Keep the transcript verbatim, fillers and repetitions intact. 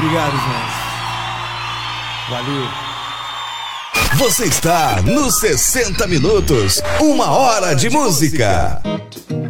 Obrigado, gente. Valeu. Você está nos sessenta minutos, uma hora de música.